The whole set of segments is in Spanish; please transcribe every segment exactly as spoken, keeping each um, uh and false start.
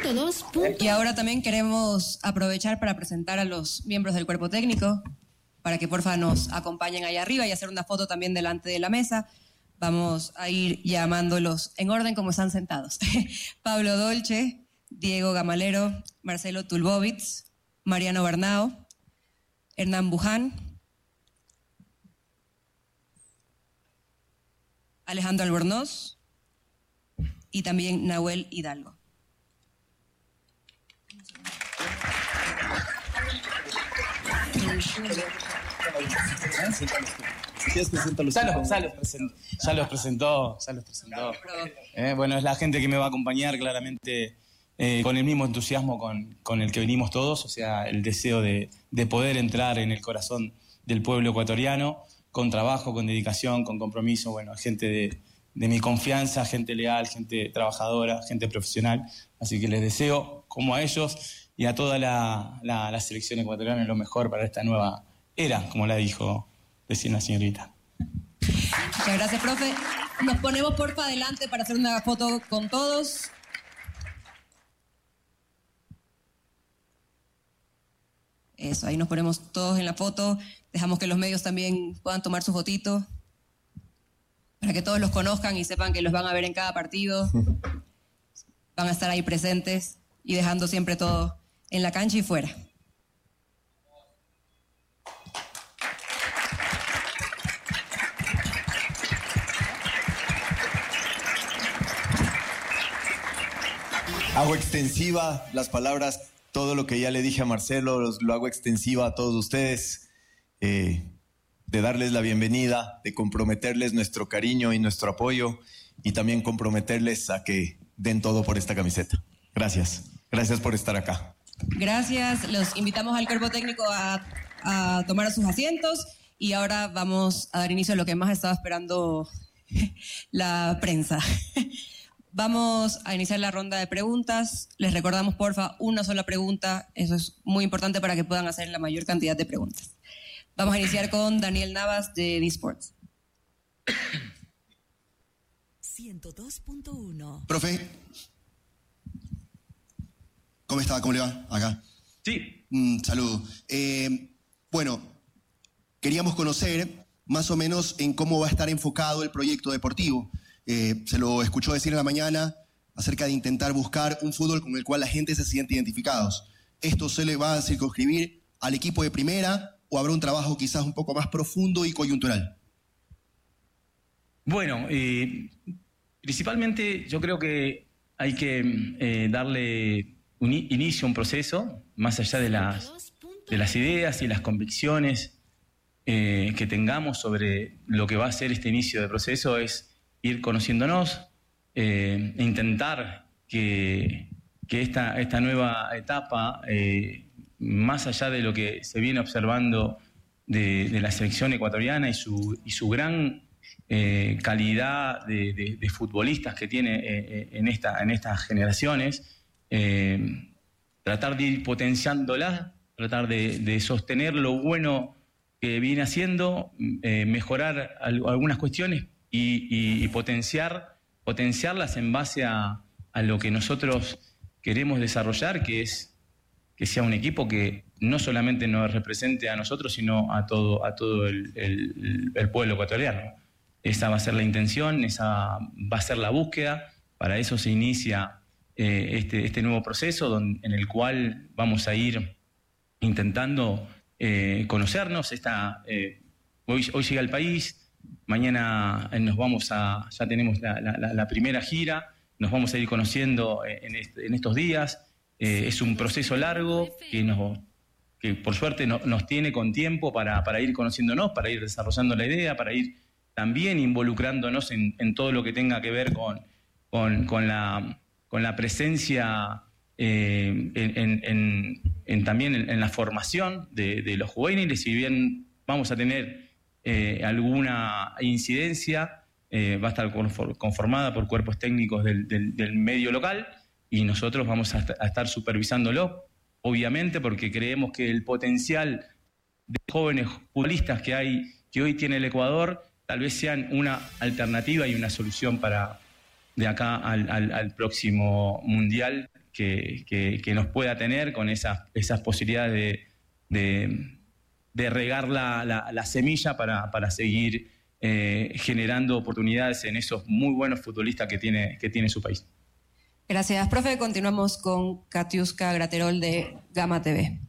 ciento dos. Y ahora también queremos aprovechar para presentar a los miembros del cuerpo técnico, para que porfa nos acompañen allá arriba y hacer una foto también delante de la mesa. Vamos a ir llamándolos en orden como están sentados. Pablo Dolce, Diego Gamalero, Marcelo Tulbovitz, Mariano Bernao, Hernán Buján, Alejandro Albornoz y también Nahuel Hidalgo. Ya los, ya los presentó, ya los presentó, ya los presentó. Eh, bueno, es la gente que me va a acompañar claramente eh, con el mismo entusiasmo con, con el que venimos todos, o sea, el deseo de, de poder entrar en el corazón del pueblo ecuatoriano, con trabajo, con dedicación, con compromiso, bueno, gente de, de mi confianza, gente leal, gente trabajadora, gente profesional, así que les deseo, como a ellos y a toda la, la, la selección ecuatoriana, lo mejor para esta nueva era, como la dijo recién la señorita. Muchas gracias, profe. Nos ponemos porfa adelante para hacer una foto con todos. Eso, ahí nos ponemos todos en la foto. Dejamos que los medios también puedan tomar su fotito, para que todos los conozcan y sepan que los van a ver en cada partido. Van a estar ahí presentes y dejando siempre todo en la cancha y fuera. Hago extensiva las palabras, todo lo que ya le dije a Marcelo, los, lo hago extensiva a todos ustedes, eh, de darles la bienvenida, de comprometerles nuestro cariño y nuestro apoyo y también comprometerles a que den todo por esta camiseta. Gracias, gracias por estar acá. Gracias, los invitamos al cuerpo técnico a, a tomar sus asientos y ahora vamos a dar inicio a lo que más estaba esperando la prensa. Vamos a iniciar la ronda de preguntas. Les recordamos, porfa, una sola pregunta. Eso es muy importante para que puedan hacer la mayor cantidad de preguntas. Vamos a iniciar con Daniel Navas de D-Sports. ciento dos punto uno. Profe, ¿cómo está? ¿Cómo le va? Acá. Sí. Mm, saludo. Eh, bueno, queríamos conocer más o menos en cómo va a estar enfocado el proyecto deportivo. Eh, se lo escuchó decir en la mañana acerca de intentar buscar un fútbol con el cual la gente se siente identificados. ¿Esto se le va a circunscribir al equipo de primera o habrá un trabajo quizás un poco más profundo y coyuntural? Bueno, eh, principalmente yo creo que hay que eh, darle un inicio a un proceso, más allá de las, de las ideas y las convicciones eh, que tengamos sobre lo que va a ser este inicio de proceso, es ir conociéndonos, eh, e intentar que, que esta, esta nueva etapa, eh, más allá de lo que se viene observando de, de la selección ecuatoriana y su, y su gran eh, calidad de, de, de futbolistas que tiene eh, en, esta, en estas generaciones, eh, tratar de ir potenciándolas, tratar de, de sostener lo bueno que viene haciendo, eh, mejorar algunas cuestiones, Y, y, y potenciar, potenciarlas en base a, a lo que nosotros queremos desarrollar, que es que sea un equipo que no solamente nos represente a nosotros, sino a todo, a todo el, el, el pueblo ecuatoriano. Esa va a ser la intención, esa va a ser la búsqueda. Para eso se inicia eh, este, este nuevo proceso donde, en el cual vamos a ir intentando eh, conocernos. Esta, eh, hoy, hoy llega el país. Mañana nos vamos a, ya tenemos la, la, la primera gira, nos vamos a ir conociendo en, este, en estos días. Eh, es un proceso largo que, nos, que por suerte no, nos tiene con tiempo para, para ir conociéndonos, para ir desarrollando la idea, para ir también involucrándonos en, en todo lo que tenga que ver con, con, con, la, con la presencia, eh, en, en, en, en, también en, en la formación de, de los juveniles. Si bien vamos a tener Eh, alguna incidencia, eh, va a estar conformada por cuerpos técnicos del, del, del medio local y nosotros vamos a, a estar supervisándolo, obviamente, porque creemos que el potencial de jóvenes futbolistas que hay, que hoy tiene el Ecuador, tal vez sean una alternativa y una solución para de acá al, al, al próximo Mundial, que, que, que nos pueda tener con esas, esas posibilidades de, de, de regar la, la, la semilla para, para seguir eh, generando oportunidades en esos muy buenos futbolistas que tiene, que tiene su país. Gracias, profe. Continuamos con Katiuska Graterol de Gama T V.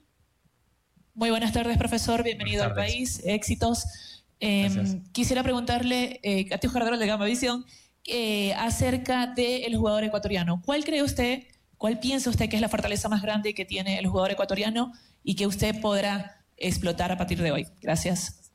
Muy buenas tardes, profesor. Bienvenido al país. Éxitos. Eh, quisiera preguntarle, eh, Katiuska Graterol de Gama Visión, eh, acerca del jugador ecuatoriano. ¿Cuál cree usted, cuál piensa usted que es la fortaleza más grande que tiene el jugador ecuatoriano y que usted podrá explotar a partir de hoy? Gracias.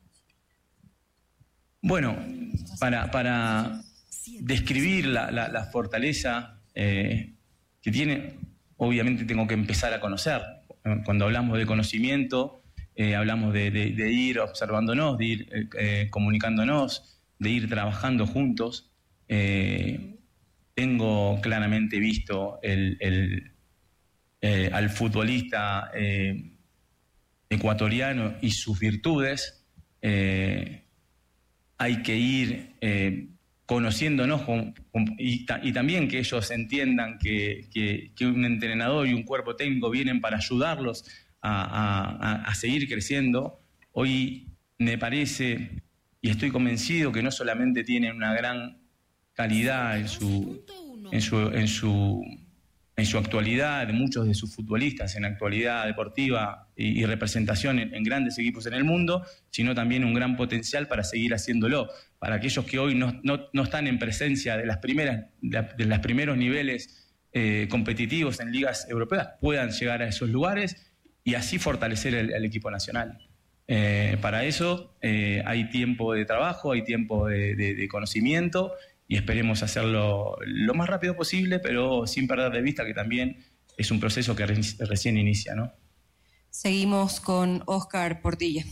Bueno, para, para describir la, la, la fortaleza eh, que tiene, obviamente tengo que empezar a conocer. Cuando hablamos de conocimiento, eh, hablamos de, de, de ir observándonos, de ir eh, comunicándonos, de ir trabajando juntos. Eh, tengo claramente visto el, el, eh, al futbolista eh, ecuatoriano y sus virtudes. Eh, hay que ir eh, conociéndonos con, con, y, ta, y también que ellos entiendan que, que, que un entrenador y un cuerpo técnico vienen para ayudarlos a, a, a seguir creciendo. Hoy me parece y estoy convencido que no solamente tienen una gran calidad en su, en su, en su, en su actualidad, de muchos de sus futbolistas en actualidad deportiva y, y representación en, en grandes equipos en el mundo, sino también un gran potencial para seguir haciéndolo. Para aquellos que hoy no, no, no están en presencia de las primeras, de, de los primeros niveles eh, competitivos en ligas europeas, puedan llegar a esos lugares y así fortalecer el, el equipo nacional. Eh, para eso eh, hay tiempo de trabajo, hay tiempo de, de, de conocimiento y esperemos hacerlo lo más rápido posible, pero sin perder de vista que también es un proceso que re, recién inicia, ¿no? Seguimos con Oscar Portilla.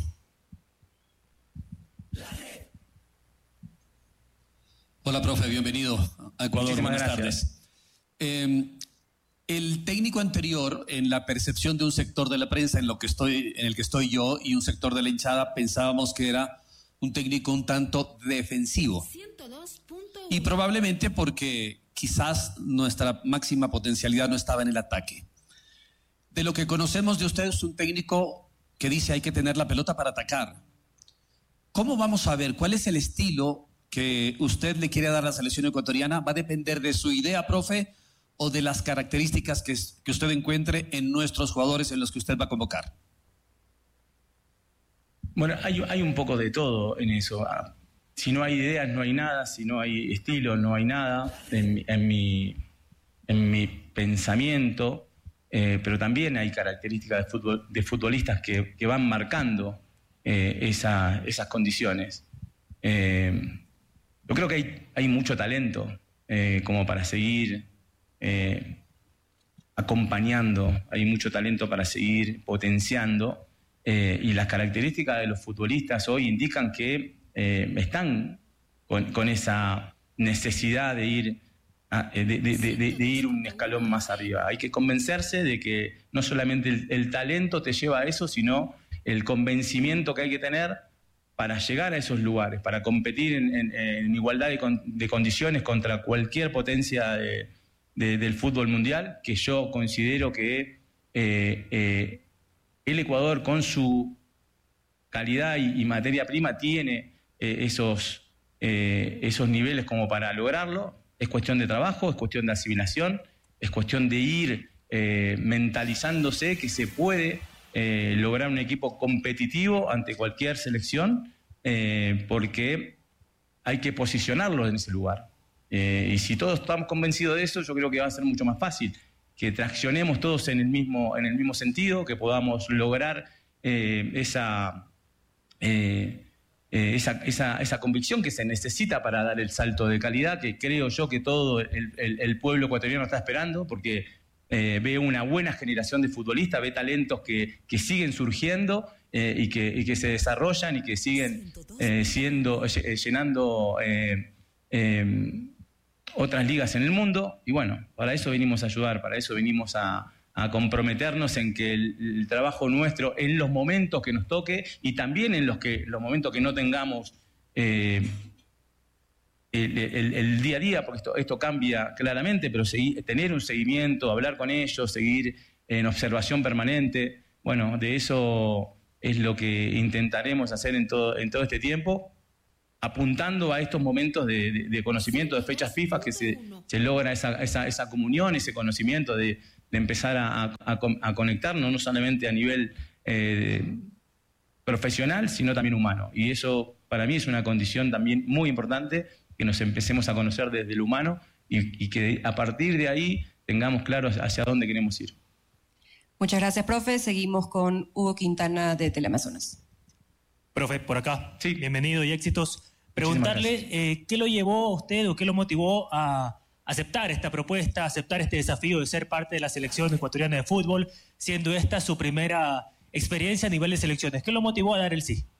Hola, profe, bienvenido a Ecuador. Muchísimas Buenas gracias. tardes. Eh, el técnico anterior, en la percepción de un sector de la prensa en, lo que estoy, en el que estoy yo y un sector de la hinchada, pensábamos que era un técnico un tanto defensivo. Y probablemente porque quizás nuestra máxima potencialidad no estaba en el ataque. De lo que conocemos de usted es un técnico que dice hay que tener la pelota para atacar. ¿Cómo vamos a ver cuál es el estilo que usted le quiere dar a la selección ecuatoriana? ¿Va a depender de su idea, profe, o de las características que, que usted encuentre en nuestros jugadores en los que usted va a convocar? Bueno, hay, hay un poco de todo en eso. Si no hay ideas, no hay nada. Si no hay estilo, no hay nada en, en, mi, en mi pensamiento. Eh, pero también hay características de, fútbol, de futbolistas que, que van marcando eh, esa, esas condiciones. Eh, yo creo que hay, hay mucho talento eh, como para seguir eh, acompañando. Hay mucho talento para seguir potenciando. Eh, y las características de los futbolistas hoy indican que eh, están con, con esa necesidad de ir, a, de, de, de, de ir un escalón más arriba. Hay que convencerse de que no solamente el, el talento te lleva a eso, sino el convencimiento que hay que tener para llegar a esos lugares, para competir en, en, en igualdad de, con, de condiciones contra cualquier potencia de, de, del fútbol mundial, que yo considero que eh, eh, el Ecuador, con su calidad y, y materia prima, tiene eh, esos, eh, esos niveles como para lograrlo. Es cuestión de trabajo, es cuestión de asimilación, es cuestión de ir eh, mentalizándose que se puede eh, lograr un equipo competitivo ante cualquier selección, eh, porque hay que posicionarlo en ese lugar. Eh, y si todos estamos convencidos de eso, yo creo que va a ser mucho más fácil. Que traccionemos todos en el mismo, en el mismo sentido, que podamos lograr eh, esa, eh, eh, esa, esa, esa convicción que se necesita para dar el salto de calidad, que creo yo que todo el, el, el pueblo ecuatoriano está esperando, porque eh, ve una buena generación de futbolistas, ve talentos que, que siguen surgiendo eh, y, que, y que se desarrollan y que siguen eh, siendo, llenando Eh, eh, otras ligas en el mundo, y bueno, para eso venimos a ayudar, para eso venimos a, a comprometernos en que el, el trabajo nuestro, en los momentos que nos toque y también en los, que, los momentos que no tengamos eh, el, el, el día a día, porque esto, esto cambia claramente, pero seguir, tener un seguimiento, hablar con ellos, seguir en observación permanente, bueno, de eso es lo que intentaremos hacer en todo, en todo este tiempo, apuntando a estos momentos de, de, de conocimiento de fechas FIFA, que se, se logra esa, esa, esa comunión, ese conocimiento de, de empezar a, a, a conectarnos, no solamente a nivel eh, profesional, sino también humano. Y eso para mí es una condición también muy importante, que nos empecemos a conocer desde lo humano y, y que a partir de ahí tengamos claro hacia dónde queremos ir. Muchas gracias, profe. Seguimos con Hugo Quintana de Teleamazonas. Profe, por acá. Sí. Bienvenido y éxitos. Preguntarle eh, qué lo llevó a usted o qué lo motivó a aceptar esta propuesta, aceptar este desafío de ser parte de la selección ecuatoriana de fútbol, siendo esta su primera experiencia a nivel de selecciones. ¿Qué lo motivó a dar el sí?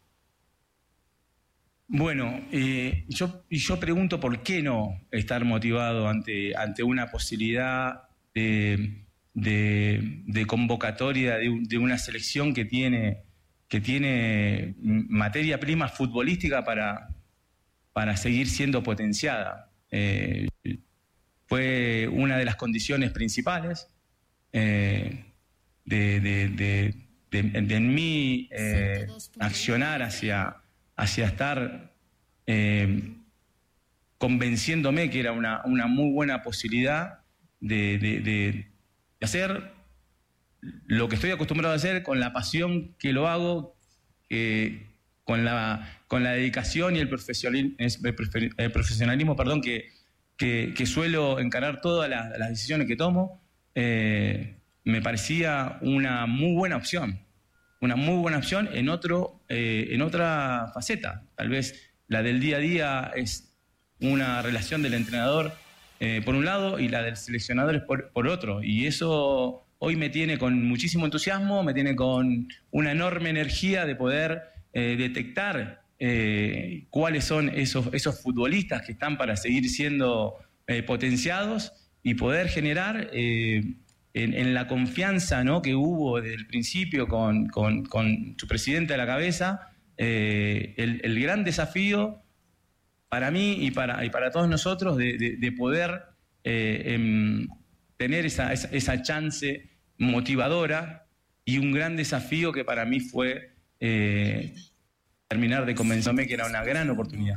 Bueno, eh, yo, yo pregunto por qué no estar motivado ante, ante una posibilidad de, de, de convocatoria de, de una selección que tiene, que tiene materia prima futbolística para, para seguir siendo potenciada. Eh, fue una de las condiciones principales eh, de, de, de, de, de en mí eh, accionar hacia... hacia estar eh, convenciéndome que era una, una muy buena posibilidad de, de, de hacer lo que estoy acostumbrado a hacer con la pasión que lo hago, eh, con, la, con la dedicación y el profesionalismo, el profesionalismo perdón, que, que, que suelo encarar todas las, las decisiones que tomo. Eh, me parecía una muy buena opción. Una muy buena opción en, otro, eh, en otra faceta. Tal vez la del día a día es una relación del entrenador eh, por un lado y la del seleccionador es por, por otro. Y eso hoy me tiene con muchísimo entusiasmo, me tiene con una enorme energía de poder eh, detectar eh, cuáles son esos, esos futbolistas que están para seguir siendo eh, potenciados y poder generar... Eh, En, en la confianza, ¿no?, que hubo desde el principio con, con, con su presidente a la cabeza, eh, el, el gran desafío para mí y para, y para todos nosotros de, de, de poder eh, em, tener esa, esa, esa chance motivadora y un gran desafío que para mí fue eh, terminar de convencerme que era una gran oportunidad.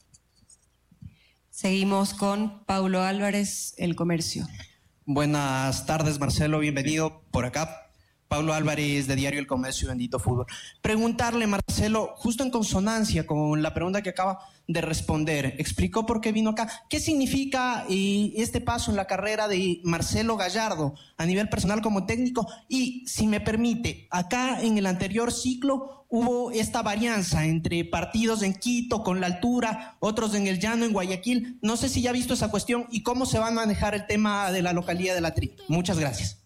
Seguimos con Paulo Álvarez, El Comercio. Buenas tardes, Marcelo, bienvenido por acá. Pablo Álvarez, de Diario El Comercio, Bendito Fútbol. Preguntarle, Marcelo, justo en consonancia con la pregunta que acaba de responder, explicó por qué vino acá. ¿Qué significa eh, este paso en la carrera de Marcelo Gallardo a nivel personal como técnico? Y, si me permite, acá en el anterior ciclo hubo esta varianza entre partidos en Quito, con la altura, otros en el llano, en Guayaquil. No sé si ya ha visto esa cuestión y cómo se va a manejar el tema de la localidad de la Tri. Muchas gracias.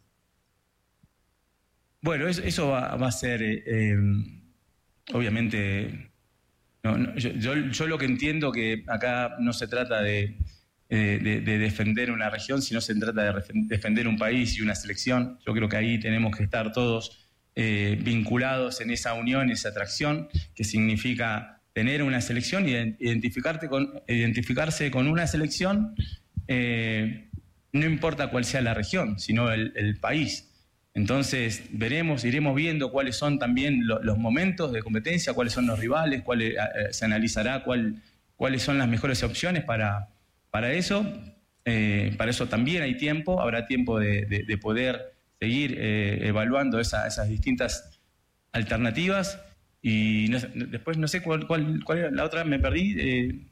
Bueno, eso, eso va, va a ser, eh, eh, obviamente, no, no, yo, yo, yo lo que entiendo que acá no se trata de, de, de, de defender una región, sino se trata de defender un país y una selección. Yo creo que ahí tenemos que estar todos eh, vinculados en esa unión, esa atracción, que significa tener una selección y identificarte con, identificarse con una selección, eh, no importa cuál sea la región, sino el, el país. Entonces veremos, iremos viendo cuáles son también lo, los momentos de competencia, cuáles son los rivales, cuáles, eh, se analizará cuál, cuáles son las mejores opciones para, para eso. Eh, para eso también hay tiempo, habrá tiempo de, de, de poder seguir eh, evaluando esa, esas distintas alternativas. Y no, después no sé cuál, cuál, cuál era la otra, me perdí. Eh,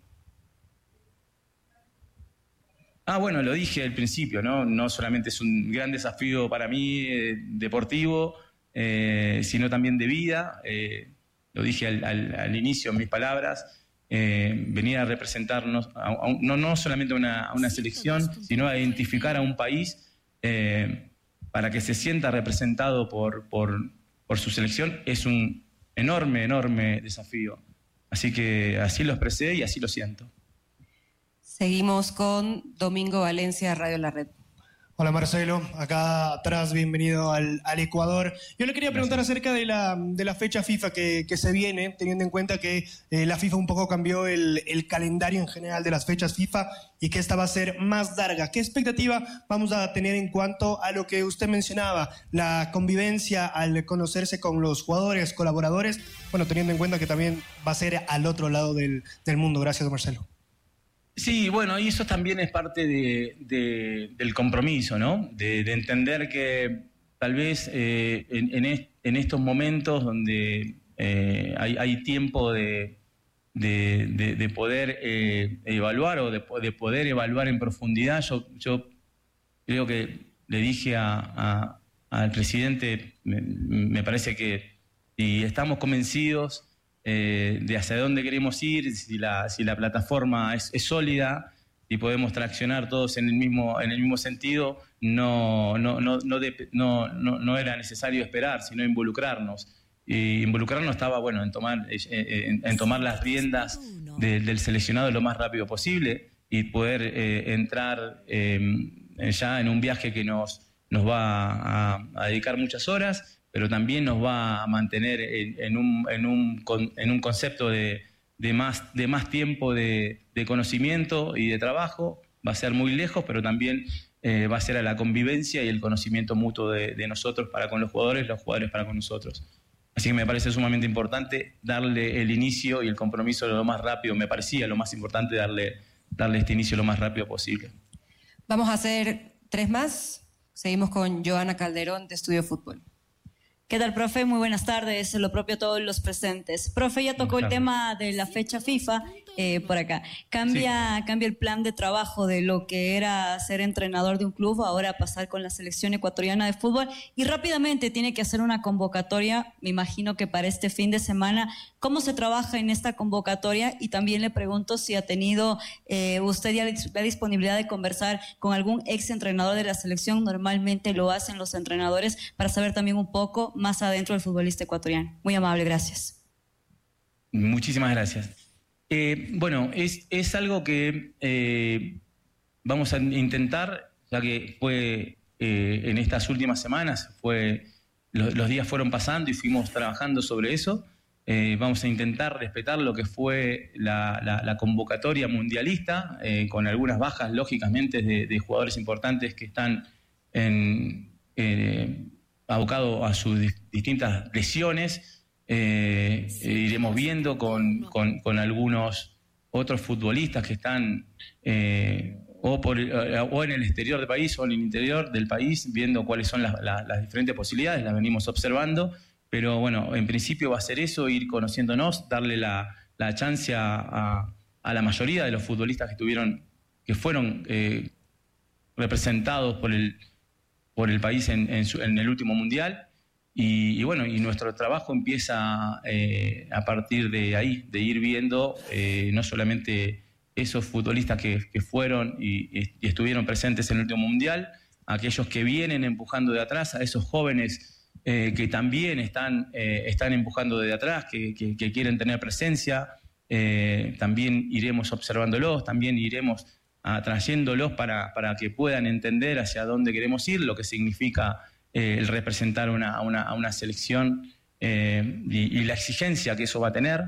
Ah, bueno, lo dije al principio, ¿no? No solamente es un gran desafío para mí eh, deportivo, eh, sino también de vida. Eh, lo dije al, al, al inicio en mis palabras. Eh, venir a representarnos, a, a un, no, no solamente a una, a una selección, sino a identificar a un país eh, para que se sienta representado por, por, por su selección, es un enorme, enorme desafío. Así que así lo expresé y así lo siento. Seguimos con Domingo Valencia, Radio La Red. Hola Marcelo, acá atrás, bienvenido al, al Ecuador. Yo le quería preguntar Gracias. acerca de la, de la fecha FIFA que, que se viene, teniendo en cuenta que eh, la FIFA un poco cambió el, el calendario en general de las fechas FIFA y que esta va a ser más larga. ¿Qué expectativa vamos a tener en cuanto a lo que usted mencionaba, la convivencia al conocerse con los jugadores, colaboradores? Bueno, teniendo en cuenta que también va a ser al otro lado del, del mundo. Gracias, Marcelo. Sí, bueno, y eso también es parte de, de, del compromiso, ¿no? De, de entender que tal vez eh, en, en, est, en estos momentos donde eh, hay, hay tiempo de, de, de, de poder eh, evaluar o de, de poder evaluar en profundidad, yo, yo creo que le dije a, a, al presidente, me, me parece que si estamos convencidos Eh, de hacia dónde queremos ir, si la, si la plataforma es, es sólida y podemos traccionar todos en el mismo, en el mismo sentido, no, no, no, no, de, no, no, no era necesario esperar, sino involucrarnos. Y involucrarnos estaba bueno en tomar, en, en tomar las riendas de, del seleccionado lo más rápido posible y poder eh, entrar eh, ya en un viaje que nos, nos va a, a dedicar muchas horas, pero también nos va a mantener en, en, un, en, un, en un concepto de, de, más, de más tiempo de, de conocimiento y de trabajo. Va a ser muy lejos, pero también eh, va a ser a la convivencia y el conocimiento mutuo de, de nosotros para con los jugadores, los jugadores para con nosotros. Así que me parece sumamente importante darle el inicio y el compromiso lo más rápido. Me parecía lo más importante darle, darle este inicio lo más rápido posible. Vamos a hacer tres más. Seguimos con Joana Calderón de Estudio Fútbol. ¿Qué tal, profe? Muy buenas tardes. Lo propio a todos los presentes. Profe, ya tocó el tema de la fecha FIFA eh, por acá. Cambia, sí. cambia el plan de trabajo de lo que era ser entrenador de un club, ahora pasar con la selección ecuatoriana de fútbol y rápidamente tiene que hacer una convocatoria, me imagino que para este fin de semana. ¿Cómo se trabaja en esta convocatoria? Y también le pregunto si ha tenido eh, usted ya la disponibilidad de conversar con algún ex entrenador de la selección. Normalmente lo hacen los entrenadores para saber también un poco más adentro del futbolista ecuatoriano. Muy amable, gracias. Muchísimas gracias. Eh, bueno, es, es algo que eh, vamos a intentar, ya que fue eh, en estas últimas semanas, fue, lo, los días fueron pasando y fuimos trabajando sobre eso. Eh, vamos a intentar respetar lo que fue la, la, la convocatoria mundialista, eh, con algunas bajas, lógicamente, de, de jugadores importantes que están en... Eh, abocado a sus distintas lesiones. Eh, eh, iremos viendo con, con, con algunos otros futbolistas que están eh, o, por, o en el exterior del país o en el interior del país, viendo cuáles son las, las, las diferentes posibilidades, las venimos observando, pero bueno, en principio va a ser eso, ir conociéndonos, darle la, la chance a, a, a la mayoría de los futbolistas que tuvieron, que fueron eh, representados por el por el país en, en, su, en el último mundial y, y bueno, y nuestro trabajo empieza eh, a partir de ahí, de ir viendo eh, no solamente esos futbolistas que, que fueron y, y estuvieron presentes en el último mundial, aquellos que vienen empujando de atrás, a esos jóvenes eh, que también están, eh, están empujando de atrás, que, que, que quieren tener presencia, eh, también iremos observándolos, también iremos atrayéndolos para, para que puedan entender hacia dónde queremos ir, lo que significa eh, el representar una, a, una, a una selección eh, y, y la exigencia que eso va a tener.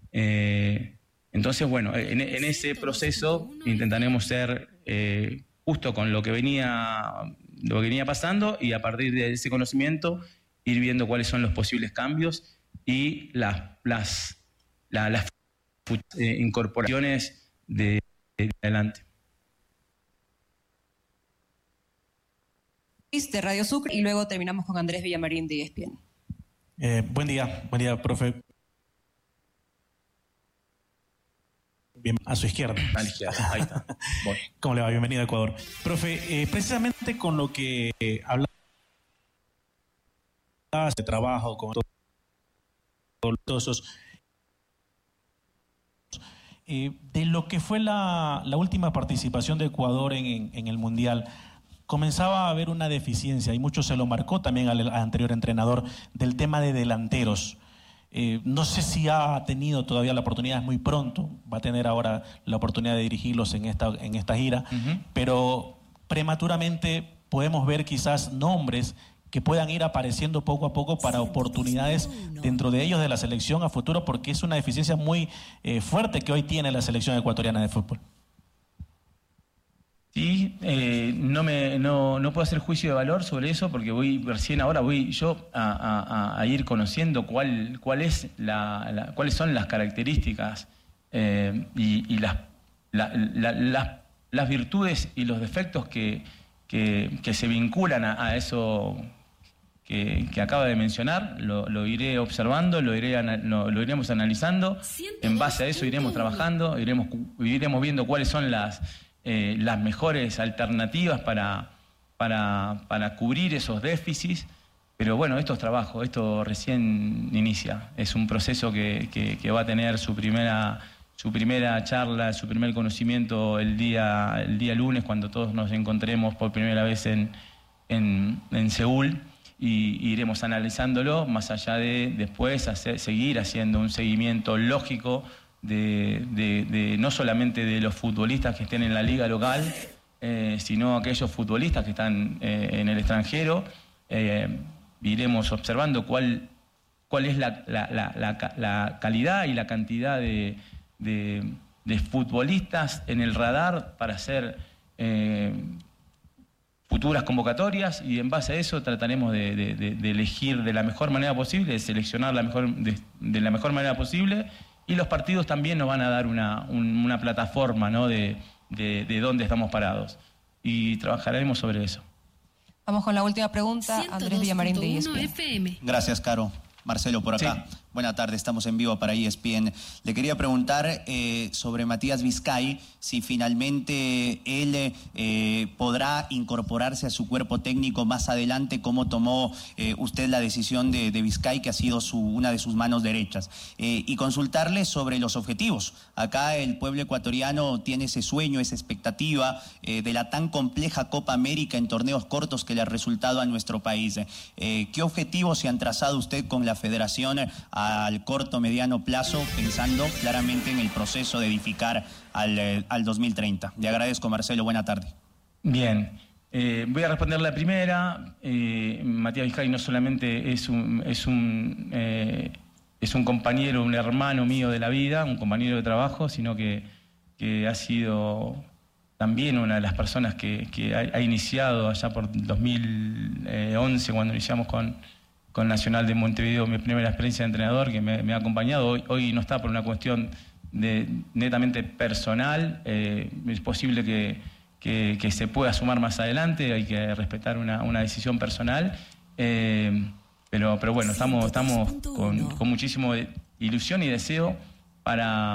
Eh, entonces, bueno, en, en ese proceso intentaremos ser eh, justo con lo que, venía, lo que venía pasando y a partir de ese conocimiento ir viendo cuáles son los posibles cambios y las, las, la, las eh, incorporaciones de, de adelante. De Radio Sucre y luego terminamos con Andrés Villamarín de E S P N. Eh, buen día, buen día, profe. Bien, a su izquierda. A la izquierda, ahí está. Bueno. ¿Cómo le va? Bienvenido a Ecuador. Profe, eh, precisamente con lo que eh, hablaba de trabajo, con todos esos, eh, de lo que fue la, la última participación de Ecuador en, en, en el Mundial, comenzaba a haber una deficiencia, y mucho se lo marcó también al, al anterior entrenador, del tema de delanteros. Eh, no sé si ha tenido todavía la oportunidad, es muy pronto, va a tener ahora la oportunidad de dirigirlos en esta, en esta gira, uh-huh. pero prematuramente podemos ver quizás nombres que puedan ir apareciendo poco a poco para oportunidades dentro de ellos de la selección a futuro, porque es una deficiencia muy eh, fuerte que hoy tiene la selección ecuatoriana de fútbol. Sí, eh, no, me, no, no puedo hacer juicio de valor sobre eso porque voy recién ahora voy yo a, a, a ir conociendo cuál, cuál es la, la, cuáles son las características eh, y, y las, la, la, la, las virtudes y los defectos que, que, que se vinculan a, a eso que, que acaba de mencionar. Lo, lo iré observando, lo, iré, lo, lo iremos analizando. En base a eso iremos trabajando, iremos, iremos viendo cuáles son las... Eh, las mejores alternativas para, para, para cubrir esos déficits, pero bueno, esto es trabajo, esto recién inicia, es un proceso que, que, que va a tener su primera, su primera charla, su primer conocimiento el día, el día lunes, cuando todos nos encontremos por primera vez en, en, en Seúl, y, y iremos analizándolo, más allá de después hacer, seguir haciendo un seguimiento lógico De, de, de no solamente de los futbolistas que estén en la liga local, eh, sino aquellos futbolistas que están eh, en el extranjero. Eh, iremos observando cuál, cuál es la, la, la, la, la calidad y la cantidad de, de, de futbolistas en el radar para hacer eh, futuras convocatorias, y en base a eso trataremos de, de, de, de elegir de la mejor manera posible, de seleccionar la mejor, de, de la mejor manera posible. Y los partidos también nos van a dar una, un, una plataforma, ¿no?, de, de, de dónde estamos parados. Y trabajaremos sobre eso. Vamos con la última pregunta. Andrés Villamarín de E S P N. Gracias, Caro. Marcelo, por acá. Sí. Buena tarde, estamos en vivo para E S P N. Le quería preguntar eh, sobre Matías Vizcay, si finalmente él eh, podrá incorporarse a su cuerpo técnico más adelante, cómo tomó eh, usted la decisión de, de Vizcay, que ha sido su, una de sus manos derechas. Eh, y consultarle sobre los objetivos. Acá el pueblo ecuatoriano tiene ese sueño, esa expectativa eh, de la tan compleja Copa América en torneos cortos que le ha resultado a nuestro país. Eh, ¿Qué objetivos se han trazado usted con la federación al corto, mediano plazo, pensando claramente en el proceso de edificar al, al dos mil treinta? Le agradezco, Marcelo. Buena tarde. Bien. Eh, voy a responder la primera. Eh, Matías Vizcay no solamente es un, es, un, eh, es un compañero, un hermano mío de la vida, un compañero de trabajo, sino que, que ha sido también una de las personas que, que ha, ha iniciado allá por dos mil once, cuando iniciamos con... con Nacional de Montevideo, mi primera experiencia de entrenador, que me, me ha acompañado. Hoy, hoy no está por una cuestión de, netamente personal. Eh, es posible que, que, que se pueda sumar más adelante, hay que respetar una, una decisión personal. Eh, pero, pero bueno, estamos, estamos con, con muchísima ilusión y deseo para,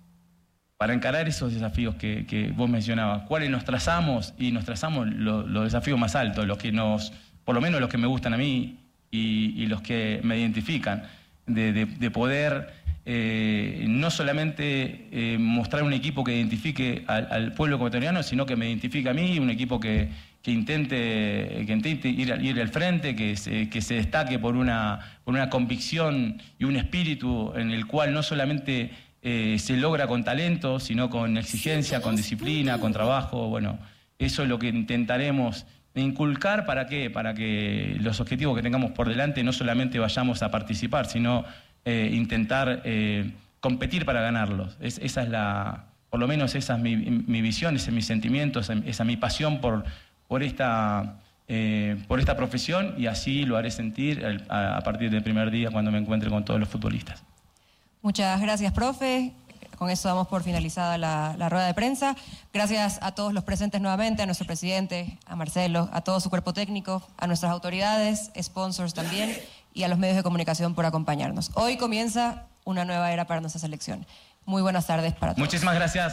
para encarar esos desafíos que, que vos mencionabas. ¿Cuáles nos trazamos? Y nos trazamos lo, los desafíos más altos, los que nos, por lo menos los que me gustan a mí, Y, y los que me identifican, de, de, de poder eh, no solamente eh, mostrar un equipo que identifique al, al pueblo ecuatoriano, sino que me identifique a mí, un equipo que, que intente, que intente ir, ir al frente, que se, que se destaque por una, por una convicción y un espíritu en el cual no solamente eh, se logra con talento, sino con exigencia, con disciplina, con trabajo. Bueno, eso es lo que intentaremos inculcar. ¿Para qué? Para que los objetivos que tengamos por delante no solamente vayamos a participar, sino eh, intentar eh, competir para ganarlos. Es, esa es la, por lo menos esa es mi, mi visión, ese es mi sentimiento, esa, esa es mi pasión por, por, esta, eh, por esta profesión, y así lo haré sentir a, a partir del primer día cuando me encuentre con todos los futbolistas. Muchas gracias, profe. Con eso damos por finalizada la, la rueda de prensa. Gracias a todos los presentes nuevamente, a nuestro presidente, a Marcelo, a todo su cuerpo técnico, a nuestras autoridades, sponsors también, y a los medios de comunicación por acompañarnos. Hoy comienza una nueva era para nuestra selección. Muy buenas tardes para todos. Muchísimas gracias.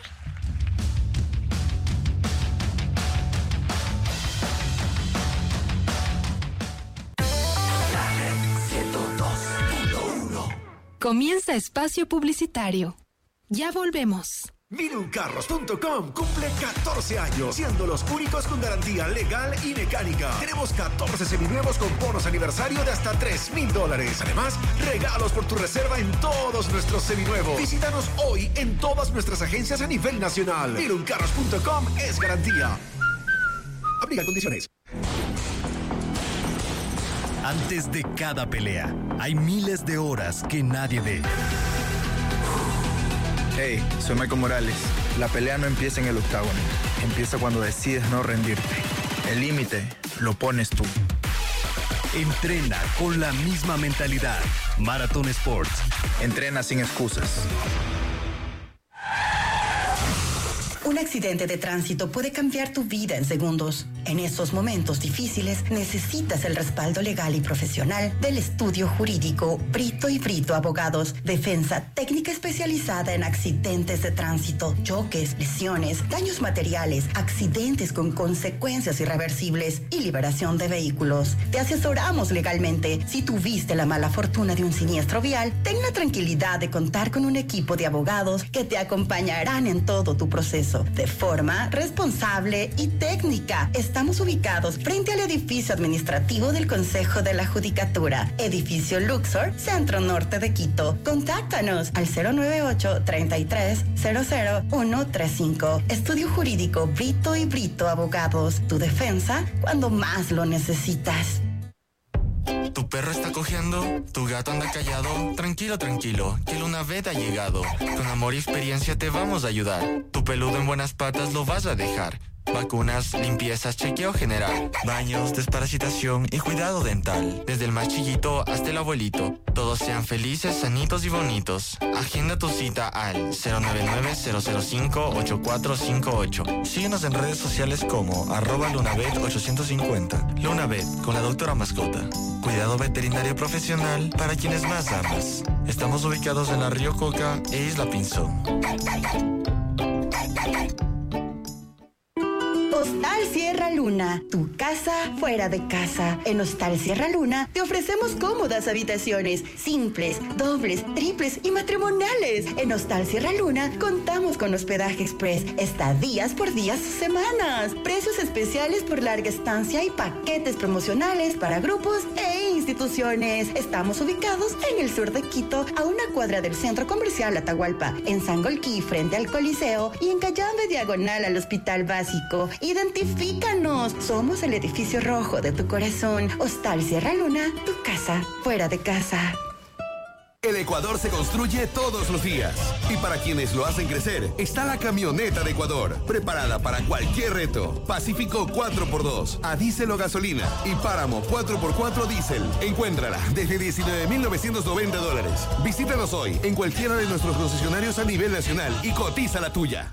Comienza espacio publicitario. Ya volvemos. Miluncarros punto com cumple catorce años, siendo los únicos con garantía legal y mecánica. Tenemos catorce seminuevos con bonos aniversario de hasta tres mil dólares. Además, regalos por tu reserva en todos nuestros seminuevos. Visítanos hoy en todas nuestras agencias a nivel nacional. Miluncarros punto com es garantía. Aplica condiciones. Antes de cada pelea, hay miles de horas que nadie ve. Hey, soy Michael Morales. La pelea no empieza en el octágono. Empieza cuando decides no rendirte. El límite lo pones tú. Entrena con la misma mentalidad. Marathon Sports. Entrena sin excusas. Un accidente de tránsito puede cambiar tu vida en segundos. En esos momentos difíciles necesitas el respaldo legal y profesional del estudio jurídico Brito y Brito Abogados. Defensa técnica especializada en accidentes de tránsito, choques, lesiones, daños materiales, accidentes con consecuencias irreversibles y liberación de vehículos. Te asesoramos legalmente. Si tuviste la mala fortuna de un siniestro vial, ten la tranquilidad de contar con un equipo de abogados que te acompañarán en todo tu proceso de forma responsable y técnica. Estamos ubicados frente al edificio administrativo del Consejo de la Judicatura, edificio Luxor, Centro Norte de Quito. Contáctanos al cero nueve ocho, treinta y tres, cero cero uno tres cinco. Estudio Jurídico Brito y Brito Abogados. Tu defensa cuando más lo necesitas. ¿Tu perro está cojeando? ¿Tu gato anda callado? Tranquilo, tranquilo, que Lunavet ha llegado. Con amor y experiencia te vamos a ayudar. Tu peludo en buenas patas lo vas a dejar. Vacunas, limpiezas, chequeo general, baños, desparasitación y cuidado dental. Desde el más chiquito hasta el abuelito. Todos sean felices, sanitos y bonitos. Agenda tu cita al cero nueve nueve, cero cero cinco, ocho cuatro cinco ocho. Síguenos en redes sociales como arroba Lunavet ochocientos cincuenta. Lunavet, con la doctora mascota. Cuidado veterinario profesional para quienes más amas. Estamos ubicados en la Río Coca e Isla Pinzón. Hostal Sierra Luna, tu casa fuera de casa. En Hostal Sierra Luna te ofrecemos cómodas habitaciones, simples, dobles, triples y matrimoniales. En Hostal Sierra Luna contamos con hospedaje express, estadías por días o semanas, precios especiales por larga estancia y paquetes promocionales para grupos e instituciones. Estamos ubicados en el sur de Quito, a una cuadra del Centro Comercial Atahualpa, en Sangolquí frente al Coliseo y en Cayambe diagonal al Hospital Básico. Identifícanos, somos el edificio rojo de tu corazón. Hostal Sierra Luna, tu casa fuera de casa. El Ecuador se construye todos los días. Y para quienes lo hacen crecer, está la camioneta de Ecuador, preparada para cualquier reto. Pacífico cuatro por dos, a diésel o gasolina, y Páramo cuatro por cuatro diésel. Encuéntrala desde diecinueve mil novecientos noventa dólares. Visítanos hoy en cualquiera de nuestros concesionarios a nivel nacional y cotiza la tuya.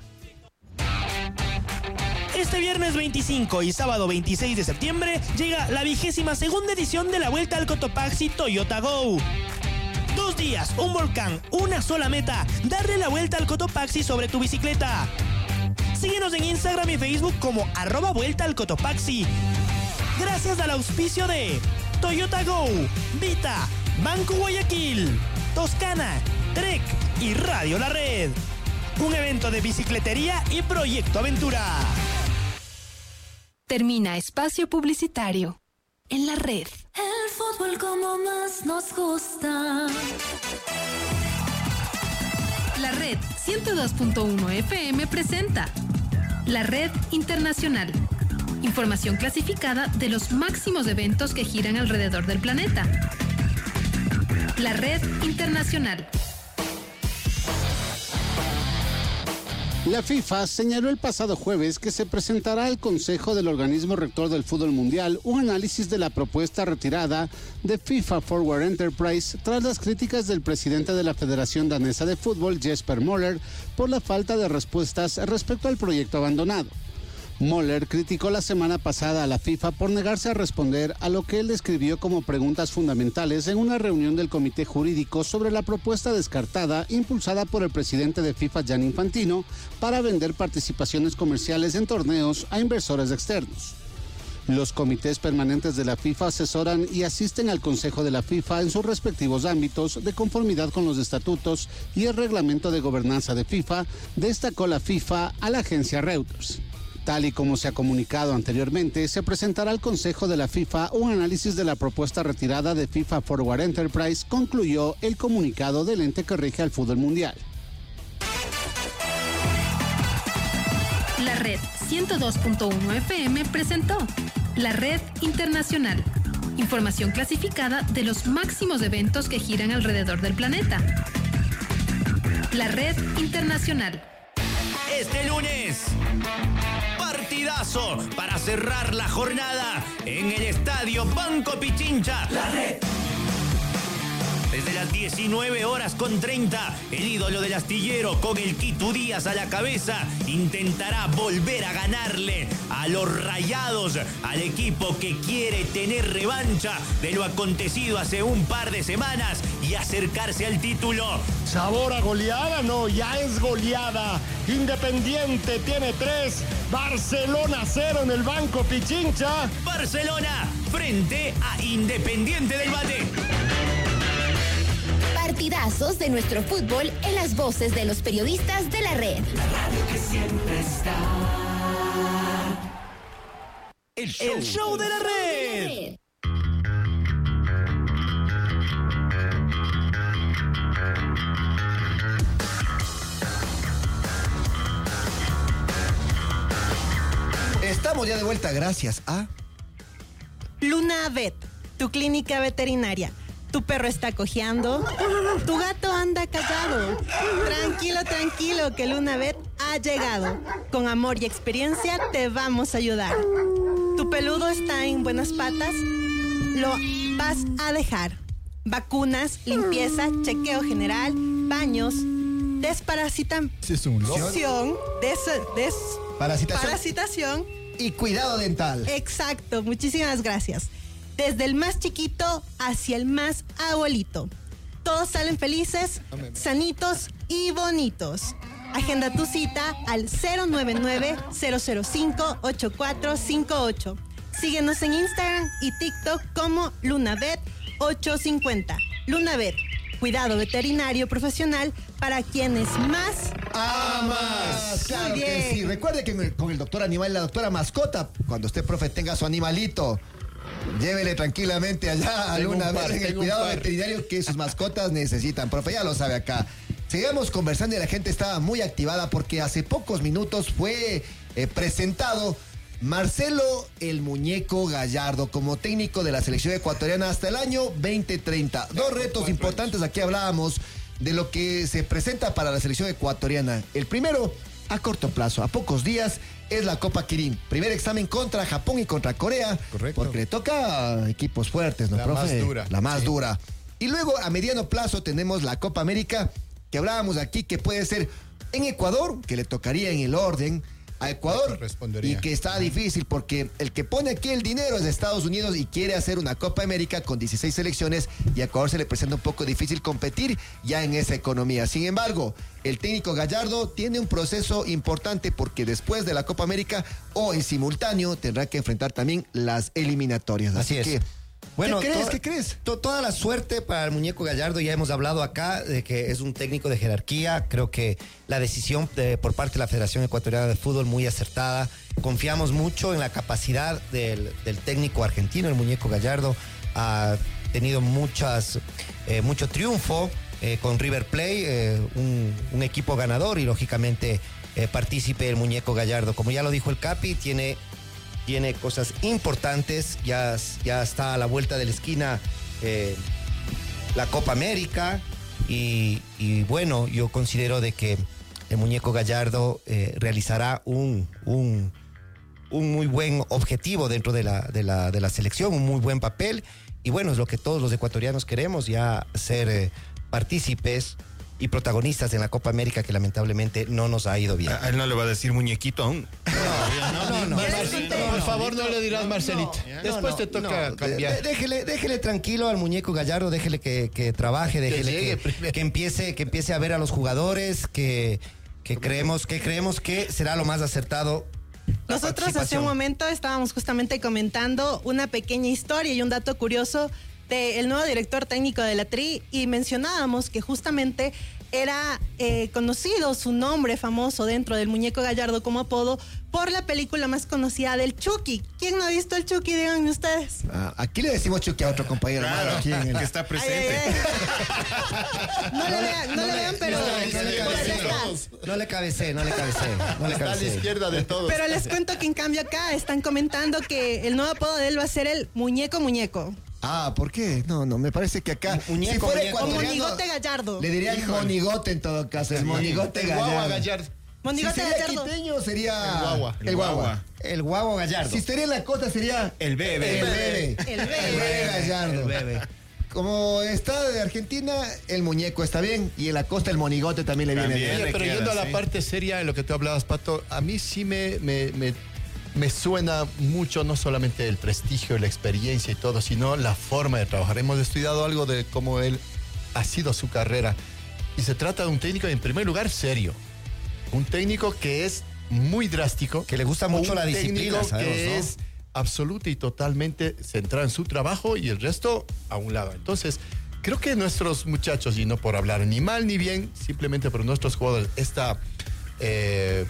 Este viernes veinticinco y sábado veintiséis de septiembre llega la vigésima segunda edición de la Vuelta al Cotopaxi Toyota Go. Dos días, un volcán, una sola meta, darle la vuelta al Cotopaxi sobre tu bicicleta. Síguenos en Instagram y Facebook como arroba Vuelta al Cotopaxi. Gracias al auspicio de Toyota Go, Vita, Banco Guayaquil, Toscana, Trek y Radio La Red. Un evento de bicicletería y Proyecto Aventura. Termina espacio publicitario en La Red. El fútbol como más nos gusta. La Red ciento dos punto uno F M presenta La Red Internacional. Información clasificada de los máximos eventos que giran alrededor del planeta. La Red Internacional. La FIFA señaló el pasado jueves que se presentará al Consejo del Organismo Rector del Fútbol Mundial un análisis de la propuesta retirada de FIFA Forward Enterprise tras las críticas del presidente de la Federación Danesa de Fútbol, Jesper Møller, por la falta de respuestas respecto al proyecto abandonado. Møller criticó la semana pasada a la FIFA por negarse a responder a lo que él describió como preguntas fundamentales en una reunión del Comité Jurídico sobre la propuesta descartada impulsada por el presidente de FIFA, Gianni Infantino, para vender participaciones comerciales en torneos a inversores externos. Los comités permanentes de la FIFA asesoran y asisten al Consejo de la FIFA en sus respectivos ámbitos de conformidad con los estatutos y el reglamento de gobernanza de FIFA, destacó la FIFA a la agencia Reuters. Tal y como se ha comunicado anteriormente, se presentará al Consejo de la FIFA un análisis de la propuesta retirada de FIFA Forward Enterprise, concluyó el comunicado del ente que rige al fútbol mundial. La Red ciento dos punto uno F M presentó La Red Internacional. Información clasificada de los máximos eventos que giran alrededor del planeta. La Red Internacional. Este lunes, partidazo para cerrar la jornada en el estadio Banco Pichincha. La Red. Desde las diecinueve horas con treinta, el ídolo del astillero con el Quito Díaz a la cabeza intentará volver a ganarle a los Rayados, al equipo que quiere tener revancha de lo acontecido hace un par de semanas y acercarse al título. ¿Sabor a goleada? No, ya es goleada. Independiente tiene tres, Barcelona cero en el Banco Pichincha. Barcelona frente a Independiente del Valle. Partidazos de nuestro fútbol en las voces de los periodistas de la red. La radio que siempre está. El show, El show de la red. Estamos ya de vuelta gracias a Luna Vet, tu clínica veterinaria. Tu perro está cojeando, tu gato anda callado. Tranquilo, tranquilo, que Luna Vet ha llegado. Con amor y experiencia te vamos a ayudar. Tu peludo está en buenas patas, lo vas a dejar. Vacunas, limpieza, chequeo general, baños, desparasitación, des, des, Parasitación. parasitación y cuidado dental. Exacto, muchísimas gracias. Desde el más chiquito hacia el más abuelito. Todos salen felices, sanitos y bonitos. Agenda tu cita al cero nueve nueve, cero cero cinco, ocho cuatro cinco ocho. Síguenos en Instagram y TikTok como LunaVet ochocientos cincuenta. LunaVet, cuidado veterinario profesional para quienes más amas. Claro que sí. Recuerde que con el doctor animal y la doctora mascota, cuando usted, profe, tenga su animalito, llévele tranquilamente allá a Luna Vet en el cuidado veterinario que sus mascotas necesitan. Profe, ya lo sabe acá. Seguimos conversando y la gente estaba muy activada porque hace pocos minutos fue eh, presentado Marcelo el Muñeco Gallardo como técnico de la selección ecuatoriana hasta el año veinte treinta. Dos retos importantes, aquí hablábamos de lo que se presenta para la selección ecuatoriana. El primero, a corto plazo, a pocos días, es la Copa Kirin. Primer examen contra Japón y contra Corea. Correcto. Porque le toca a equipos fuertes, ¿no, la profe? Más dura. La más sí. dura. Y luego, a mediano plazo, tenemos la Copa América, que hablábamos aquí, que puede ser en Ecuador, que le tocaría en el orden a Ecuador, y que está difícil porque el que pone aquí el dinero es de Estados Unidos y quiere hacer una Copa América con dieciséis selecciones, y a Ecuador se le presenta un poco difícil competir ya en esa economía. Sin embargo, el técnico Gallardo tiene un proceso importante porque después de la Copa América o en simultáneo tendrá que enfrentar también las eliminatorias. Así, Así es. que Bueno, ¿Qué crees? to- ¿Qué crees? to- toda la suerte para el Muñeco Gallardo. Ya hemos hablado acá de que es un técnico de jerarquía. Creo que la decisión de- por parte de la Federación Ecuatoriana de Fútbol muy acertada. Confiamos mucho en la capacidad del, del técnico argentino, el Muñeco Gallardo. Ha tenido muchas, eh, mucho triunfo eh, con River Plate, eh, un, un equipo ganador y lógicamente eh, partícipe el Muñeco Gallardo. Como ya lo dijo el Capi, tiene... Tiene cosas importantes, ya, ya está a la vuelta de la esquina eh, la Copa América y, y bueno, yo considero de que el Muñeco Gallardo eh, realizará un, un, un muy buen objetivo dentro de la, de, la, de la selección, un muy buen papel y bueno, es lo que todos los ecuatorianos queremos, ya ser eh, partícipes y protagonistas en la Copa América que lamentablemente no nos ha ido bien. A él no le va a decir muñequito aún. No, no, no. Marcelito, por favor, no le dirás Marcelito. No, Después no, te toca no, cambiar. de- Déjele, déjele tranquilo al Muñeco Gallardo, déjele que, que trabaje, déjele llegue que, que empiece, que empiece a ver a los jugadores, que, que creemos, que creemos que será lo más acertado. la Nosotros hace participación. un momento estábamos justamente comentando una pequeña historia y un dato curioso del nuevo director técnico de la Tri y mencionábamos que justamente era eh, conocido su nombre famoso dentro del muñeco Gallardo como apodo por la película más conocida del Chucky. ¿Quién no ha visto el Chucky? Díganme ustedes. Ah, aquí le decimos Chucky a otro compañero. Claro, aquí en el... que está presente. Ay, ay, ay. No le vean, no le vean, pero... No le cabecé, no le cabecé, no le cabecé. No le Está a la izquierda de todos. Pero les cuento que en cambio acá están comentando que el nuevo apodo de él va a ser el muñeco muñeco. Ah, ¿por qué? No, no, me parece que acá... Muñeco, si fuera muñeco. O ecuatoriano, monigote Gallardo. le dirían Híjole. monigote en todo caso. Es monigote El Gallardo. guagua Gallardo. Monigote Si sería Gallardo. quiteño sería... El guagua. El guagua. El guagua Gallardo. Si estaría en la costa sería... El bebé. El bebé. El El bebé. bebé Gallardo. El bebé. Como está de Argentina, el muñeco está bien. Y en la costa el monigote también le viene También. bien. le Oye, pero queda, yendo a la sí. parte seria de lo que tú hablabas, Pato, a mí sí me, me, me, me suena mucho no solamente el prestigio, la experiencia y todo, sino la forma de trabajar. Hemos estudiado algo de cómo él ha sido su carrera. Y se trata de un técnico, en primer lugar, serio. Un técnico que es muy drástico. Que le gusta mucho un la disciplina, técnico sabemos, que ¿no? es absoluta y totalmente centrado en su trabajo y el resto a un lado. Entonces, creo que nuestros muchachos, y no por hablar ni mal ni bien, simplemente por nuestros jugadores, esta eh,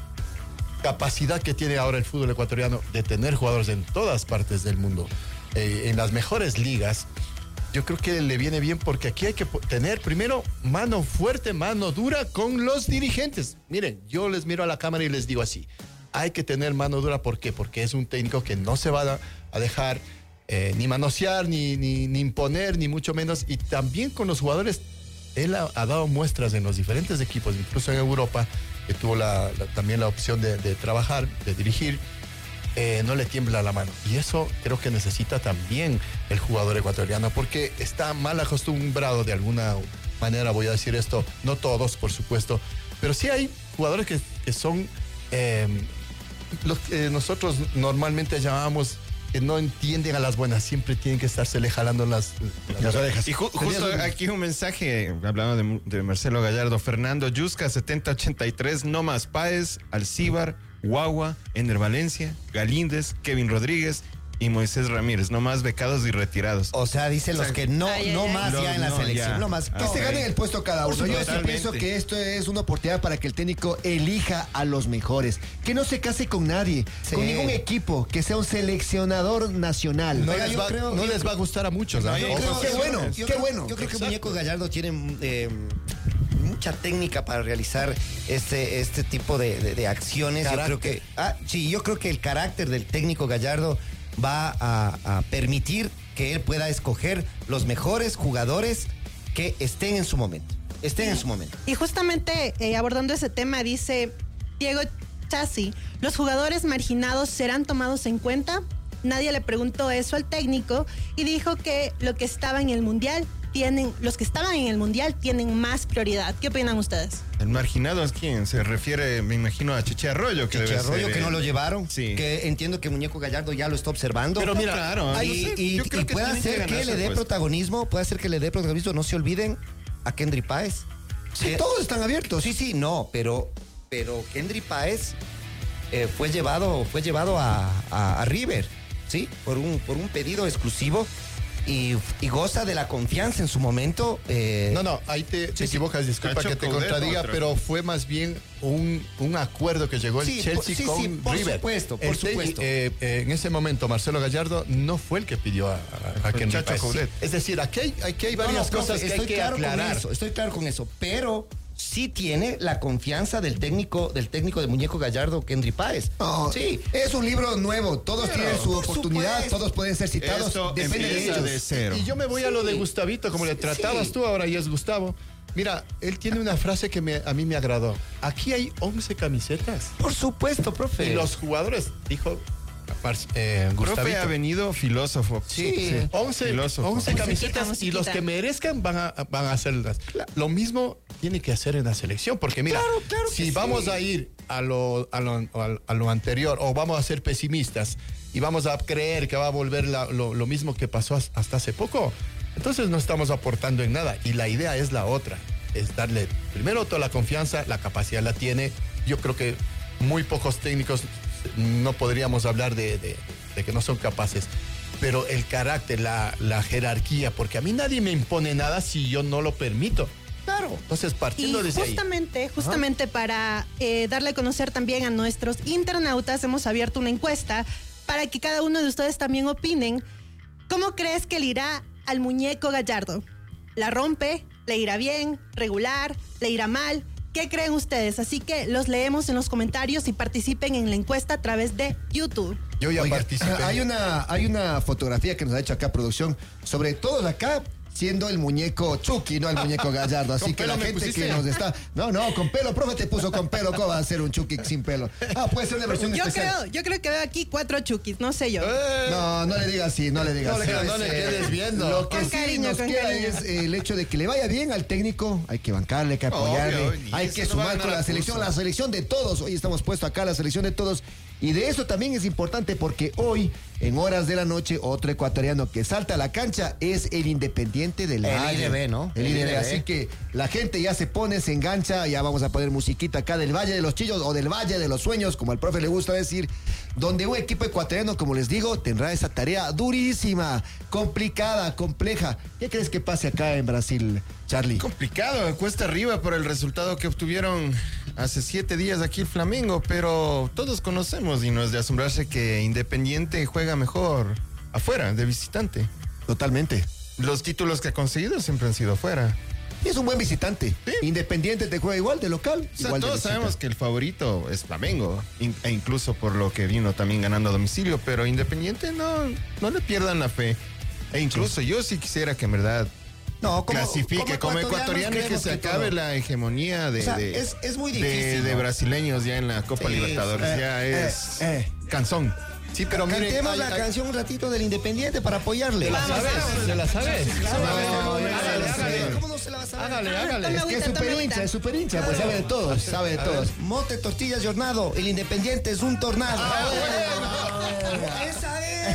capacidad que tiene ahora el fútbol ecuatoriano de tener jugadores en todas partes del mundo, eh, en las mejores ligas, yo creo que le viene bien porque aquí hay que po- tener primero mano fuerte, mano dura con los dirigentes. Miren, yo les miro a la cámara y les digo así, hay que tener mano dura, ¿por qué? Porque es un técnico que no se va a, a dejar eh, ni manosear, ni, ni, ni imponer, ni mucho menos. Y también con los jugadores, él ha, ha dado muestras en los diferentes equipos, incluso en Europa, que tuvo la, la- también la opción de, de trabajar, de dirigir. Eh, no le tiembla la mano. Y eso creo que necesita también el jugador ecuatoriano, porque está mal acostumbrado de alguna manera, voy a decir esto, no todos, por supuesto, pero sí hay jugadores que, que son eh, los que nosotros normalmente llamamos que no entienden a las buenas, siempre tienen que estársele jalando las, las, Las orejas. Y ju- justo aquí un mensaje, hablando de, de Marcelo Gallardo, Fernando Yusca, setenta ochenta y tres, No Más Páez, Alcíbar, Guagua, Ener Valencia, Galíndez, Kevin Rodríguez y Moisés Ramírez, no más becados y retirados. O sea, dicen los que no, Ay, ay, no ay. más Los ya en la no, selección. ya. No más. Que Ah, se ok. ganen el puesto cada uno. Yo sí Totalmente. pienso que esto es una oportunidad para que el técnico elija a los mejores. Que no se case con nadie, Sí. con ningún equipo, que sea un seleccionador nacional. No, Oiga, les yo va, creo- no les va a gustar a muchos. ¿ah? Yo Ojo. creo- qué bueno, yo qué creo- bueno. Yo creo que Exacto. Muñeco Gallardo tiene eh, mucha técnica para realizar este, este tipo de, de- de acciones. Yo creo que, ah, sí, yo creo que el carácter del técnico Gallardo va a, a permitir que él pueda escoger los mejores jugadores que estén en su momento. Estén en su momento. Y justamente eh, abordando ese tema, dice Diego Chassi, ¿los jugadores marginados serán tomados en cuenta? Nadie le preguntó eso al técnico y dijo que lo que estaba en el Mundial tienen, los que estaban en el Mundial tienen más prioridad. ¿Qué opinan ustedes? El marginado es quien se refiere, me imagino, a Cheche Arroyo. Que Cheche debe Arroyo ser, que no eh, lo llevaron, Sí. que entiendo que Muñeco Gallardo ya lo está observando. Pero mira, claro, y, no sé, y- yo creo y que puede tienen que hacer que, ganarse le el dé puesto. protagonismo, puede hacer que le dé protagonismo. No se olviden a Kendry Páez. Sí, Que- todos están abiertos. Sí, sí, no, pero, pero Kendry Páez eh, fue llevado, fue llevado a, a- a River, ¿sí? Por un, por un pedido exclusivo y, y goza de la confianza en su momento. eh, No, no, ahí te, te equivocas, disculpa Cacho que te Coudet, contradiga, otro. pero fue más bien un, un acuerdo que llegó el Sí, Chelsea por- sí, con sí, por River. supuesto, por El te- supuesto. eh, eh, en ese momento, Marcelo Gallardo no fue el que pidió a, a, a Fue Kendry Chacho Páez. Coudet. Es decir, aquí hay, aquí hay No, varias no, profe, cosas que hay estoy que claro aclarar. Con eso, estoy claro con eso, pero sí tiene la confianza del técnico, del técnico de Muñeco Gallardo, Kendry Páez. No, Sí. es un libro nuevo. Todos Pero, tienen su por oportunidad, supuesto. todos pueden ser citados. Esto Depende de empieza ellos. de cero. Y yo me voy a lo de Sí. Gustavito, como le Sí, tratabas sí. tú, ahora ya es Gustavo. Mira, él tiene una frase que me- a mí me agradó. Aquí hay once camisetas. Por supuesto, profe. Y los jugadores, dijo Mar- eh, Profe Gustavito. ha venido filósofo. Sí. once, Filósofo. once camisetas y musiquita. los que merezcan van a, van a hacerlas. Lo mismo tiene que hacer en la selección, porque mira, Claro, claro que si sí. vamos a ir a lo, a, lo, a- a lo anterior o vamos a ser pesimistas y vamos a creer que va a volver la- lo, lo mismo que pasó as- hasta hace poco, entonces no estamos aportando en nada. Y la idea es la otra, es darle primero toda la confianza, la capacidad la tiene. Yo creo que muy pocos técnicos no podríamos hablar de, de- de que no son capaces, pero el carácter, la, la jerarquía, porque a mí nadie me impone nada si yo no lo permito. Claro. Entonces, partiendo y desde justamente, ahí. justamente Ajá. para eh, darle a conocer también a nuestros internautas, hemos abierto una encuesta para que cada uno de ustedes también opinen. ¿Cómo crees que le irá al muñeco Gallardo? ¿La rompe? ¿Le irá bien? ¿Regular? ¿Le irá mal? ¿Qué creen ustedes? Así que los leemos en los comentarios y participen en la encuesta a través de YouTube. Yo ya Oiga, participé. Hay una, hay una fotografía que nos ha hecho acá producción sobre todos acá siendo el muñeco Chucky, no el muñeco Gallardo. Así ¿Con que pelo la me gente pusiste? que nos está... No, no, con pelo. Profe te puso con pelo. ¿Cómo va a ser un Chucky sin pelo? Ah, puede ser una versión Yo especial. creo, yo creo que veo aquí cuatro Chukis, no sé yo. No, no le digas así, no le digas No así. le- no le quedes viendo. Lo que Con sí cariño, nos con queda cariño. es eh, el hecho de que le vaya bien al técnico. Hay que bancarle, hay que apoyarle. Obvio, y hay eso que no va a sumar ganar con la la selección, Fuso. la selección de todos. Hoy estamos puestos acá, la selección de todos. Y de eso también es importante porque hoy, en horas de la noche, otro ecuatoriano que salta a la cancha es el Independiente del El Valle. I D B, ¿no? El El I D B. I D B. Así que la gente ya se pone, se engancha. Ya vamos a poner musiquita acá del Valle de los Chillos o del Valle de los Sueños, como al profe le gusta decir. Donde un equipo ecuatoriano, como les digo, tendrá esa tarea durísima, complicada, compleja. ¿Qué crees que pase acá en Brasil, Charlie? Complicado, cuesta arriba por el resultado que obtuvieron hace siete días aquí el Flamengo, pero todos conocemos y no es de asombrarse que Independiente juega mejor afuera, de visitante. Totalmente. Los títulos que ha conseguido siempre han sido afuera. Y es un buen visitante. Sí. Independiente te juega igual de local. O sea, igual de todos visita. sabemos que el favorito es Flamengo, in- e incluso por lo que vino también ganando a domicilio, pero Independiente no, no le pierdan la fe. E incluso yo sí quisiera que en verdad No, como, clasifique como, ecuatorianos ecuatoriano y que creemos se acabe todo. la hegemonía de, O sea, de- es- es muy de- difícil, de ¿no? brasileños ya en la Copa Sí, Libertadores. eh, ya eh, es eh. canzón. Sí, pero miren, Cantemos hay- la hay- canción un ratito del Independiente para apoyarle. ¿Se la sabes? ¿Se la sabes? No, hágale, hágale. ¿Cómo no se la vas a saber? Hágale, hágale. Tome Es que es agüita, tome super agüita. hincha, es super hincha, pues sabe de todos, sabe de todos. Mote Tortillas Jornado, el Independiente es un tornado. Esa es.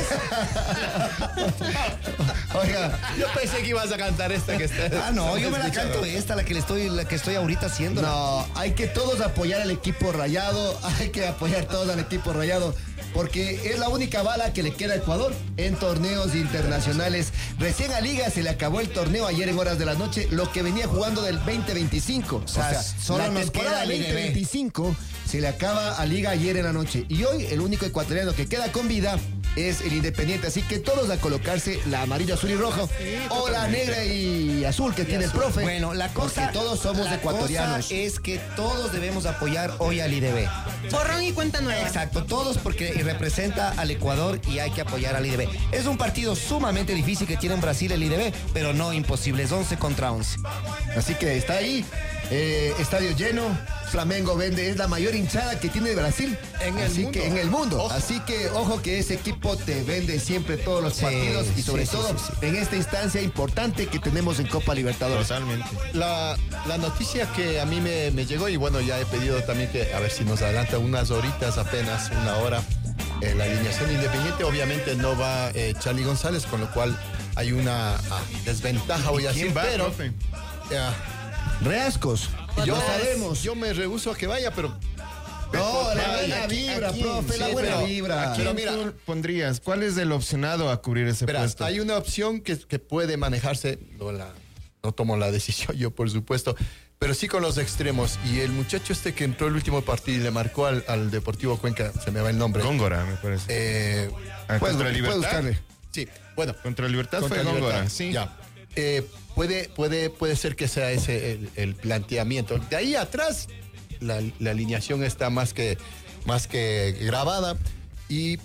Oiga, Yo pensé que ibas a cantar esta que está. Ah, no, yo me la canto esta, la que le estoy, la que estoy ahorita haciendo. no, hay que todos apoyar al equipo Rayado, hay que apoyar todos al equipo Rayado, porque es la única bala que le queda a Ecuador en torneos internacionales. Recién a Liga se le acabó el torneo ayer en horas de la noche, lo que venía jugando del veinte veinticinco. O sea, solo la nos temporada queda el I D B. veinte veinticinco se le acaba a Liga ayer en la noche. Y hoy el único ecuatoriano que queda con vida es el Independiente. Así que todos a colocarse la amarilla, azul y rojo o la negra y azul que tiene el profe. Bueno, la cosa, porque todos somos la ecuatorianos. cosa es que todos debemos apoyar hoy al I D B. Borrón y cuenta nueva. Exacto, todos porque representa al Ecuador y hay que apoyar al I D B. Es un partido sumamente difícil que tiene en Brasil el I D B, pero no imposible, es once contra once. Así que está ahí, eh, estadio lleno. Flamengo vende, es la mayor hinchada que tiene Brasil En el Así mundo. que en el mundo. Ojo. Así que ojo que ese equipo te vende siempre todos los Sí, partidos y sobre sí, sí, todo sí, sí. en esta instancia importante que tenemos en Copa Libertadores. Totalmente. La, la noticia que a mí me, me llegó, y bueno, ya he pedido también que a ver si nos adelanta unas horitas, apenas una hora, eh, la alineación Independiente. Obviamente no va eh, Charlie González, con lo cual hay una ah, desventaja, voy a ¿Quién decir, va, pero profe? ya, Reascos. yo, Lo sabemos. yo me rehuso a que vaya, pero No, la Ay, buena aquí- vibra, aquí, profe, la sí, buena pero vibra. ¿A quién Pero mira- tú pondrías? ¿Cuál es el opcionado a cubrir ese Verás, puesto? hay una opción que, que puede manejarse, no, la, no tomo la decisión yo, por supuesto, pero sí con los extremos. Y el muchacho este que entró el último partido y le marcó al, al Deportivo Cuenca, se me va el nombre. Góngora, me parece. Eh, Ah, Puedes- contra puedes Libertad. buscarle. sí, bueno. Contra Libertad Contra fue Libertad, Góngora, sí. Ya. Eh, puede, puede, puede ser que sea ese el, el planteamiento. De ahí atrás, la, la alineación está más que, más que grabada. Y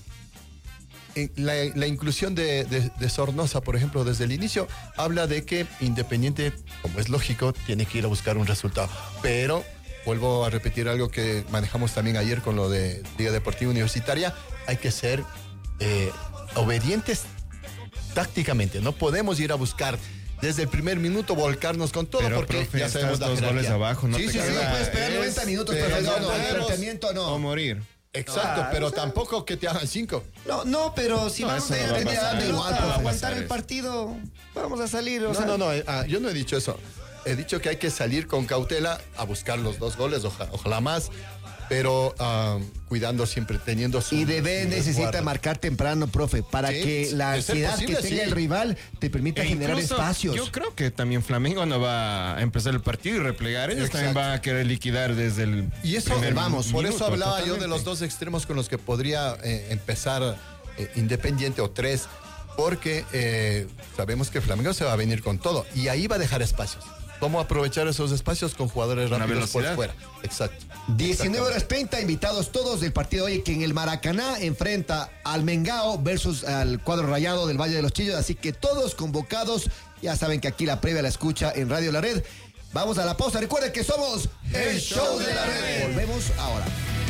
eh, la, la inclusión de, de, de Sornosa, por ejemplo, desde el inicio, habla de que Independiente, como es lógico, tiene que ir a buscar un resultado. Pero vuelvo a repetir algo que manejamos también ayer con lo de Liga Deportiva Universitaria, hay que ser eh, obedientes tácticamente. No podemos ir a buscar desde el primer minuto volcarnos con todo, Pero, porque profe, ya sabemos estás la dos jerarquía. goles abajo, no sí, te sí, sí, queda- no puedes esperar es- noventa minutos, pero profe. no No, no, el podemos- planteamiento no. O morir. Exacto, Ah, pero o sea- tampoco que te hagan cinco. No, no, pero si No, vamos eso a no va a tener pasar. a Igual, profe. aguantar el eso. partido, vamos a salir. O No, sea, no, no, eh, ah, yo no he dicho eso. He dicho que hay que salir con cautela a buscar los dos goles, oja- ojalá más. pero uh, cuidando siempre, teniendo su... Y debe su necesita resguardo. marcar temprano, profe, para Sí, que la de ser ansiedad posible, que tenga sí. el rival te permita E generar incluso, espacios. Yo creo que también Flamengo no va a empezar el partido y replegar. Ellos Exacto. también van a querer liquidar desde el Y eso, primer vamos, por minuto, eso hablaba yo de totalmente. los dos extremos con los que podría eh, empezar eh, Independiente o tres, porque eh, sabemos que Flamengo se va a venir con todo y ahí va a dejar espacios. ¿Cómo aprovechar esos espacios con jugadores Una rápidos por velocidad. fuera? Exacto. diecinueve horas treinta, invitados todos del partido de hoy, que en el Maracaná enfrenta al Mengao versus al cuadro rayado del Valle de los Chillos, así que todos convocados. Ya saben que aquí la previa la escucha en Radio La Red. Vamos a la pausa, recuerden que somos el show de la red. Volvemos ahora.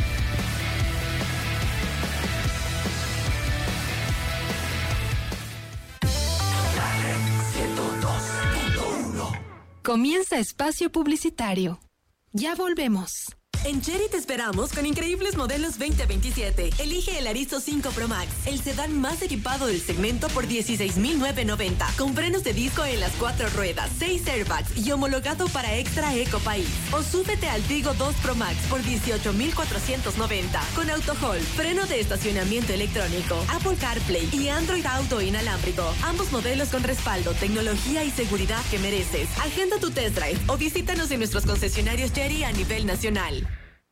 Comienza espacio publicitario. Ya volvemos. En Chery te esperamos con increíbles modelos veinte veintisiete. Elige el Arizo cinco Pro Max, el sedán más equipado del segmento por dieciséis mil novecientos noventa, con frenos de disco en las cuatro ruedas, seis airbags y homologado para Extra Eco País. O súbete al Tigo dos Pro Max por dieciocho mil cuatrocientos noventa, con auto hold, freno de estacionamiento electrónico, Apple CarPlay y Android Auto inalámbrico. Ambos modelos con respaldo, tecnología y seguridad que mereces. Agenda tu test drive o visítanos en nuestros concesionarios Chery a nivel nacional.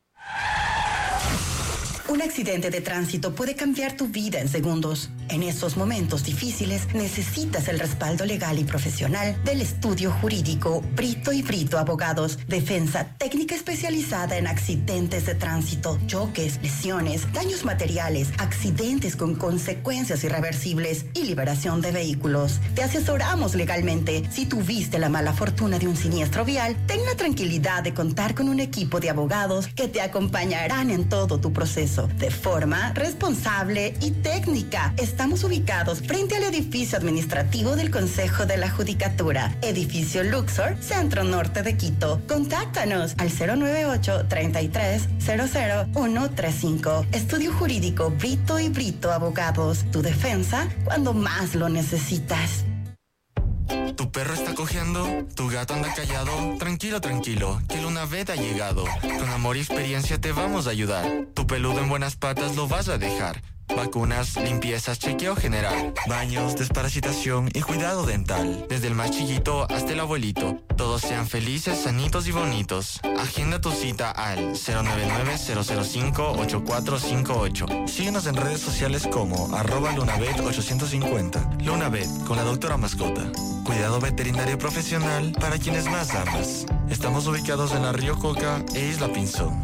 Un accidente de tránsito puede cambiar tu vida en segundos. En esos momentos difíciles necesitas el respaldo legal y profesional del estudio jurídico Brito y Brito Abogados. Defensa técnica especializada en accidentes de tránsito, choques, lesiones, daños materiales, accidentes con consecuencias irreversibles y liberación de vehículos. Te asesoramos legalmente. Si tuviste la mala fortuna de un siniestro vial, ten la tranquilidad de contar con un equipo de abogados que te acompañarán en todo tu proceso de forma responsable y técnica. Estamos ubicados frente al edificio administrativo del Consejo de la Judicatura, edificio Luxor, Centro Norte de Quito. Contáctanos al cero nueve ocho, treinta y tres, cero cero uno tres cinco. Estudio Jurídico Brito y Brito Abogados. Tu defensa cuando más lo necesitas. ¿Tu perro está cojeando? ¿Tu gato anda callado? Tranquilo, tranquilo, que Lunavet ha llegado. Con amor y experiencia te vamos a ayudar. Tu peludo en buenas patas lo vas a dejar. Vacunas, limpiezas, chequeo general, baños, desparasitación y cuidado dental. Desde el más chiquito hasta el abuelito. Todos sean felices, sanitos y bonitos. Agenda tu cita al cero nueve nueve, cero cero cinco, ocho cuatro cinco ocho. Síguenos en redes sociales como arroba Lunavet ochocientos cincuenta. Lunavet, con la doctora Mascota. Cuidado veterinario profesional para quienes más amas. Estamos ubicados en la Río Coca e Isla Pinzón.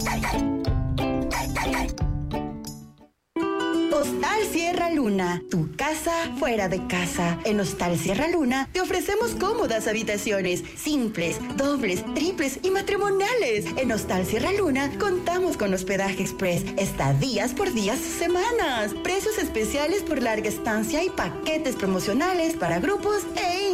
Hostal Sierra Luna, tu casa fuera de casa. En Hostal Sierra Luna te ofrecemos cómodas habitaciones, simples, dobles, triples y matrimoniales. En Hostal Sierra Luna contamos con hospedaje express, estadías por días o semanas, precios especiales por larga estancia y paquetes promocionales para grupos e